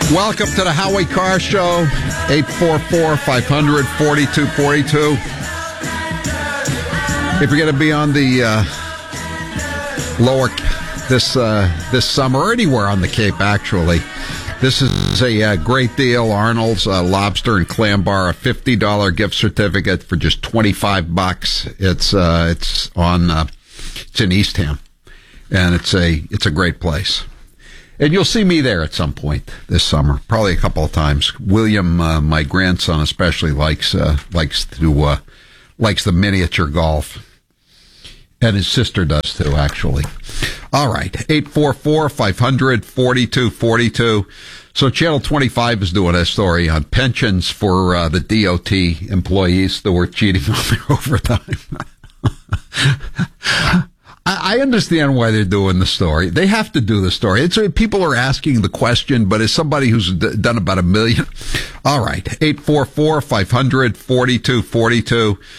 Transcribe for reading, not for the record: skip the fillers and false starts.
Welcome to the Howie Carr Show, 844-500-4242. If you're going to be on the lower this summer, or anywhere on the Cape, actually, this is a great deal. Arnold's Lobster and Clam Bar, a $50 gift certificate for just $25. It's in Eastham, and it's a great place. And you'll see me there at some point this summer, probably a couple of times. William, my grandson, especially likes the miniature golf, and his sister does too, actually. All right, 844-500-4242. So Channel 25 is doing a story on pensions for the DOT employees that were cheating on their overtime. I understand why they're doing the story. They have to do the story. People are asking the question, but as somebody who's done about 1 million. All right, 844-500-4242.